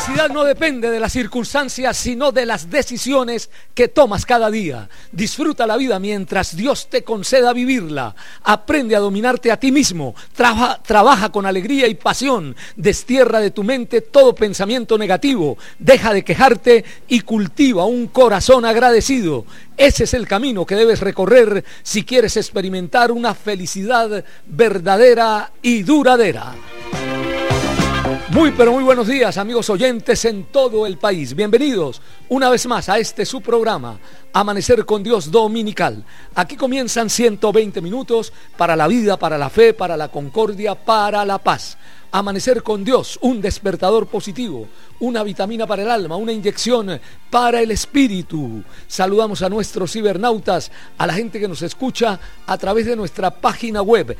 felicidad no depende de las circunstancias, sino de las decisiones que tomas cada día. Disfruta la vida mientras Dios te conceda vivirla. Aprende a dominarte a ti mismo. Trabaja con alegría y pasión. Destierra de tu mente todo pensamiento negativo. Deja de quejarte y cultiva un corazón agradecido. Ese es el camino que debes recorrer si quieres experimentar una felicidad verdadera y duradera. Muy pero muy buenos días, amigos oyentes en todo el país. Bienvenidos una vez más a este su programa, Amanecer con Dios Dominical. Aquí comienzan 120 minutos para la vida, para la fe, para la concordia, para la paz. Amanecer con Dios, un despertador positivo, una vitamina para el alma, una inyección para el espíritu. Saludamos a nuestros cibernautas, a la gente que nos escucha a través de nuestra página web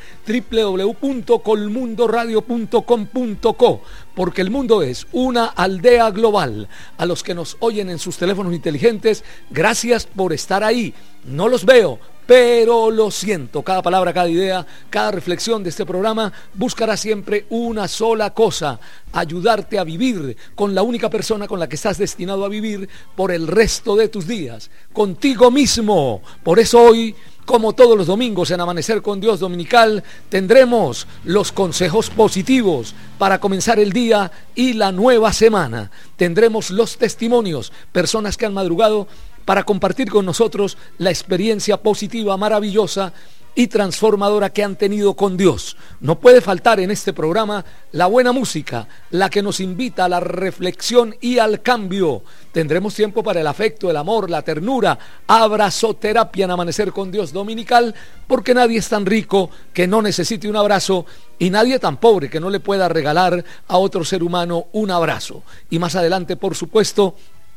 www.colmundoradio.com.co, porque el mundo es una aldea global. A los que nos oyen en sus teléfonos inteligentes, gracias por estar ahí. No los veo, pero lo siento. Cada palabra, cada idea, cada reflexión de este programa buscará siempre una sola cosa: ayudarte a vivir con la única persona con la que estás destinado a vivir por el resto de tus días, contigo mismo. Por eso hoy, como todos los domingos en Amanecer con Dios Dominical, tendremos los consejos positivos para comenzar el día y la nueva semana. Tendremos los testimonios, personas que han madrugado para compartir con nosotros la experiencia positiva, maravillosa y transformadora que han tenido con Dios. No puede faltar en este programa la buena música, la que nos invita a la reflexión y al cambio. Tendremos tiempo para el afecto, el amor, la ternura, abrazoterapia en Amanecer con Dios Dominical, porque nadie es tan rico que no necesite un abrazo y nadie tan pobre que no le pueda regalar a otro ser humano un abrazo. Y más adelante, por supuesto,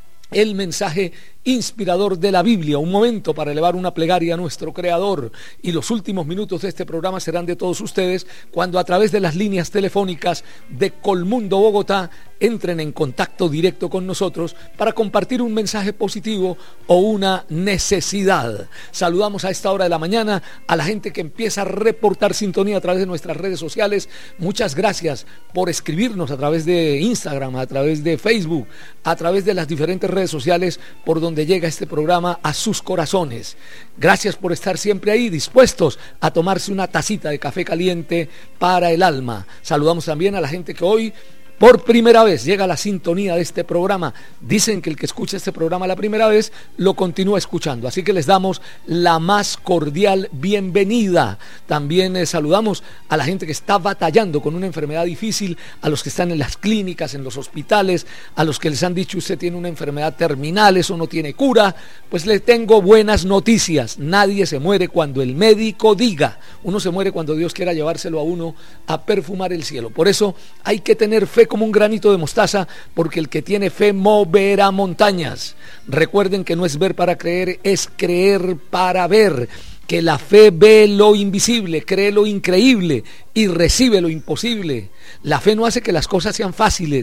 el mensaje inspirador de la Biblia, un momento para elevar una plegaria a nuestro Creador. Y los últimos minutos de este programa serán de todos ustedes cuando a través de las líneas telefónicas de Colmundo Bogotá entren en contacto directo con nosotros para compartir un mensaje positivo o una necesidad. Saludamos a esta hora de la mañana a la gente que empieza a reportar sintonía a través de nuestras redes sociales. Muchas gracias por escribirnos a través de Instagram, a través de Facebook, a través de las diferentes redes sociales por donde llega este programa a sus corazones. Gracias por estar siempre ahí, dispuestos a tomarse una tacita de café caliente para el alma. Saludamos también a la gente que hoy por primera vez llega a la sintonía de este programa. Dicen que el que escucha este programa la primera vez lo continúa escuchando, así que les damos la más cordial bienvenida. También saludamos a la gente que está batallando con una enfermedad difícil, a los que están en las clínicas, en los hospitales, a los que les han dicho usted tiene una enfermedad terminal, eso no tiene cura. Pues le tengo buenas noticias: nadie se muere cuando el médico diga. Uno se muere cuando Dios quiera llevárselo a uno a perfumar el cielo. Por eso hay que tener fe como un granito de mostaza, porque el que tiene fe moverá montañas. Recuerden que no es ver para creer, es creer para ver. Que la fe ve lo invisible, cree lo increíble y recibe lo imposible. La fe no hace que las cosas sean fáciles,